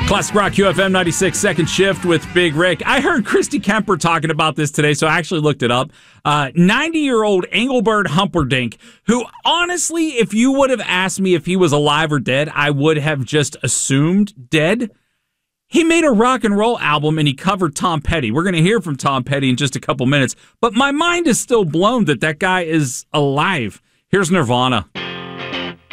Classic Rock QFM 96 second shift with Big Rick. I heard Christy Kemper talking about this today, so I actually looked it up. 90-year-old Engelbert Humperdinck, who honestly, if you would have asked me if he was alive or dead, I would have just assumed dead. He made a rock and roll album and he covered Tom Petty. We're going to hear from Tom Petty in just a couple minutes, but my mind is still blown that guy is alive. Here's Nirvana.